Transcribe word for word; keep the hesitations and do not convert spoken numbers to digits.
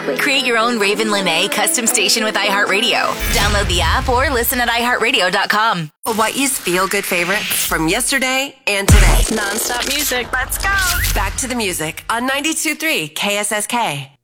Create your own Raven Lene custom station with iHeartRadio. Download the app or listen at i heart radio dot com. Hawaii's feel-good favorites from yesterday and today. Non-stop music. Let's go. Back to the music on ninety-two point three K S S K.